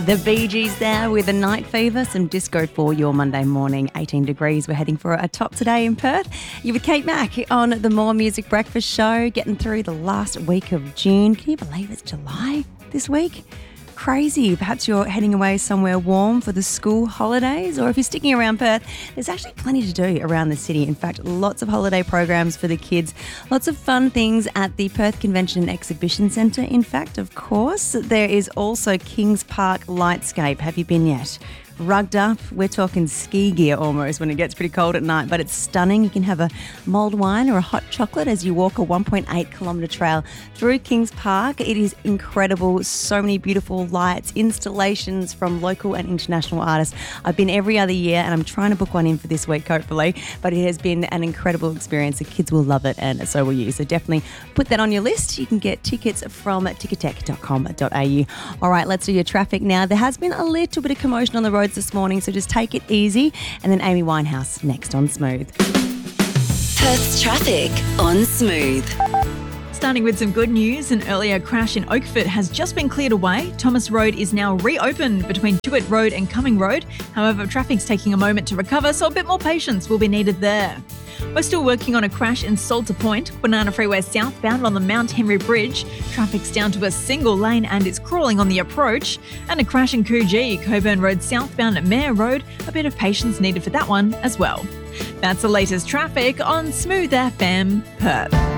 The Bee Gees there with a Night Fever, some disco for your Monday morning. 18 degrees. We're heading for a top today in Perth. You're with Kate Mack on the More Music Breakfast Show, getting through the last week of June. Can you believe it's July this week? Crazy. Perhaps you're heading away somewhere warm for the school holidays, or if you're sticking around Perth, there's actually plenty to do around the city. In fact, lots of holiday programs for the kids, lots of fun things at the Perth Convention and Exhibition Centre. In fact, of course, there is also Kings Park Lightscape. Have you been yet? Rugged up, we're talking ski gear almost when it gets pretty cold at night, but it's stunning. You can have a mulled wine or a hot chocolate as you walk a 1.8 kilometre trail through Kings Park. It is incredible. So many beautiful lights, installations from local and international artists. I've been every other year and I'm trying to book one in for this week, hopefully, but it has been an incredible experience. The kids will love it and so will you. So definitely put that on your list. You can get tickets from ticketek.com.au. All right, let's do your traffic now. There has been a little bit of commotion on the roads this morning, so just take it easy. And then Amy Winehouse next on Smooth. Perth's traffic on Smooth. Starting with some good news, an earlier crash in Oakford has just been cleared away. Thomas Road is now reopened between Jewett Road and Cumming Road. However, traffic's taking a moment to recover, so a bit more patience will be needed there. We're still working on a crash in Salter Point, Banana Freeway southbound on the Mount Henry Bridge. Traffic's down to a single lane and it's crawling on the approach. And a crash in Coogee, Coburn Road southbound at Mayor Road. A bit of patience needed for that one as well. That's the latest traffic on Smooth FM Perth.